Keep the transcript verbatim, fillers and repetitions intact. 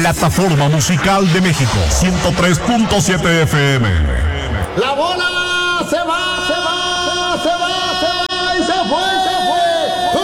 plataforma musical de México, ciento tres punto siete F M. La bola se va.